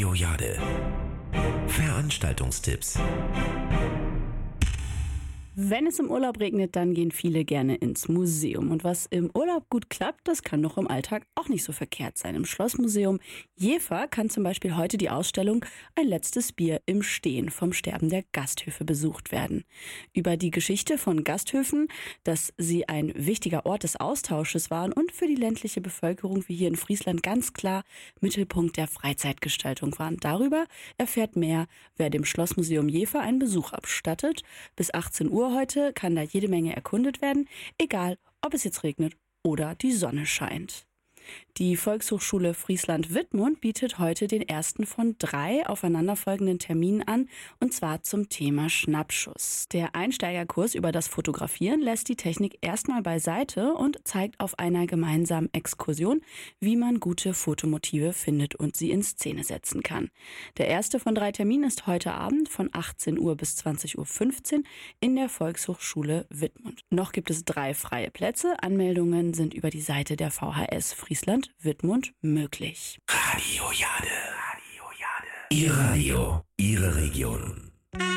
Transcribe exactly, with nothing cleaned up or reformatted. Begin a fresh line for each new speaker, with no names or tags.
Radio Jade. Veranstaltungstipps.
Wenn es im Urlaub regnet, dann gehen viele gerne ins Museum. Und was im Urlaub gut klappt, das kann doch im Alltag auch nicht so verkehrt sein. Im Schlossmuseum Jever kann zum Beispiel heute die Ausstellung Ein letztes Bier im Stehen vom Sterben der Gasthöfe besucht werden. Über die Geschichte von Gasthöfen, dass sie ein wichtiger Ort des Austausches waren und für die ländliche Bevölkerung wie hier in Friesland ganz klar Mittelpunkt der Freizeitgestaltung waren. Darüber erfährt mehr, wer dem Schlossmuseum Jever einen Besuch abstattet. Bis achtzehn Uhr heute kann da jede Menge erkundet werden, egal ob es jetzt regnet oder die Sonne scheint. Die Volkshochschule Friesland-Wittmund bietet heute den ersten von drei aufeinanderfolgenden Terminen an, und zwar zum Thema Schnappschuss. Der Einsteigerkurs über das Fotografieren lässt die Technik erstmal beiseite und zeigt auf einer gemeinsamen Exkursion, wie man gute Fotomotive findet und sie in Szene setzen kann. Der erste von drei Terminen ist heute Abend von achtzehn Uhr bis zwanzig Uhr fünfzehn in der Volkshochschule Wittmund. Noch gibt es drei freie Plätze. Anmeldungen sind über die Seite der V H S Friesland-Wittmund möglich.
Radio Jade. Radio Jade. Ihr Radio, Ihre Region.